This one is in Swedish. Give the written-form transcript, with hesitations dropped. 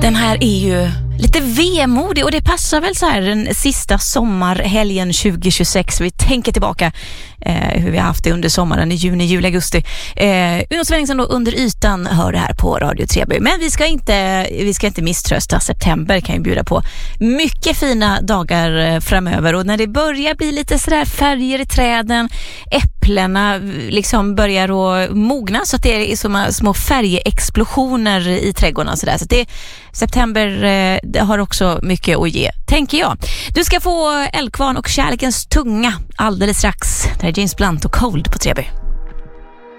Den här är ju lite vemodig och det passar väl så här den sista sommarhelgen 2026. Vi tänker tillbaka hur vi har haft det under sommaren i juni, juli, augusti. Uno Svenningsson då under ytan hör det här på Radio Treby. Men vi ska inte misströsta. September kan ju bjuda på mycket fina dagar framöver. Och när det börjar bli lite sådär färger i träden, äpplena liksom börjar att mogna så att det är som små färgexplosioner i trädgårdarna och sådär. Så det september det har också mycket att ge, tänker jag. Du ska få Eldkvarn och Kärlekens tunga alldeles strax. Det är James Blunt och Cold på Treby.